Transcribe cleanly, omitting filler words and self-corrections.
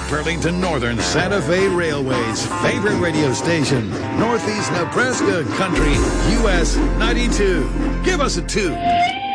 Burlington Northern Santa Fe Railway's favorite radio station, Northeast Nebraska Country, US 92. Give us a 2.